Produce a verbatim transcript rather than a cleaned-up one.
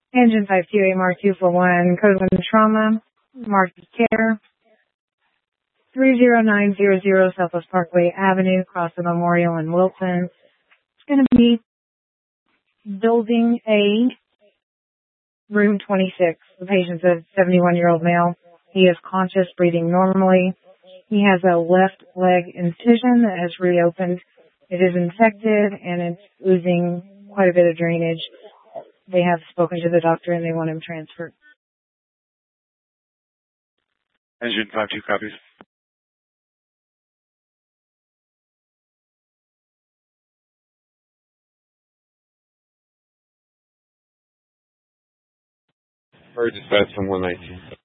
Engine five two eight Mark two four one, code one trauma, Mark care, three zero nine zero zero Southwest Parkway Avenue, across the Memorial in Wilson. It's going to be Building A, room twenty-six. The patient's a seventy-one-year-old male. He is conscious, breathing normally. He has a left leg incision that has reopened. It is infected, and it's oozing quite a bit of drainage. They have spoken to the doctor, and they want him transferred. Engine five two copies. Bird dispatch from one nineteen.